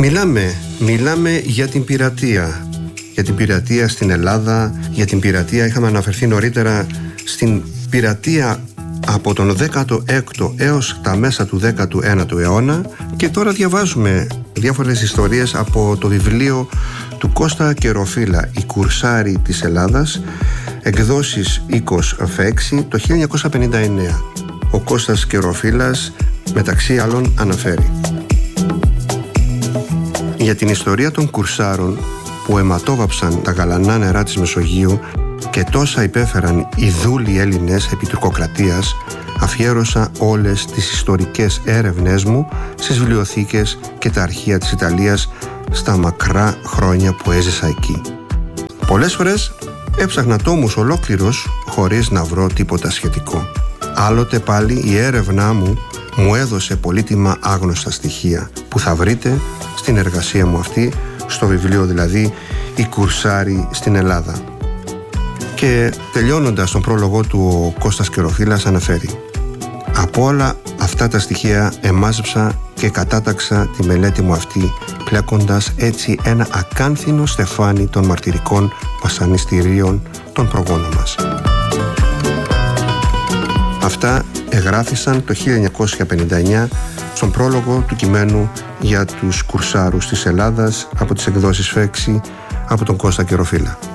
Μιλάμε για την πειρατεία. Για την πειρατεία στην Ελλάδα, για την πειρατεία, είχαμε αναφερθεί νωρίτερα στην πειρατεία από τον 16ο έως τα μέσα του 19ου αιώνα, και τώρα διαβάζουμε διάφορες ιστορίες από το βιβλίο του Κώστα Κεροφίλα, «Οι Κουρσάροι της Ελλάδας», εκδόσεις Οίκος Φέξη, το 1959. Ο Κώστας Κεροφίλας μεταξύ άλλων αναφέρει: για την ιστορία των Κουρσάρων που αιματόβαψαν τα γαλανά νερά της Μεσογείου και τόσα υπέφεραν οι δούλοι Έλληνες επί τουρκοκρατίας, αφιέρωσα όλες τις ιστορικές έρευνές μου στις βιβλιοθήκες και τα αρχεία της Ιταλίας στα μακρά χρόνια που έζησα εκεί. Πολλές φορές έψαχνα τόμους ολόκληρος χωρίς να βρω τίποτα σχετικό. Άλλοτε πάλι η έρευνά μου έδωσε πολύτιμα άγνωστα στοιχεία που θα βρείτε στην εργασία μου αυτή, στο βιβλίο δηλαδή «Οι Κουρσάροι στην Ελλάδα». Και τελειώνοντας τον πρόλογο του, ο Κώστας Κεροφίλας αναφέρει: από όλα αυτά τα στοιχεία εμάζεψα και κατάταξα τη μελέτη μου αυτή, πλέκοντας έτσι ένα ακάνθινο στεφάνι των μαρτυρικών βασανιστήριων των προγόνων μας. Αυτά εγγράφησαν το 1959 στον πρόλογο του κειμένου για τους Κουρσάρους της Ελλάδας από τις εκδόσεις Φέξη, από τον Κώστα Κεροφίλα.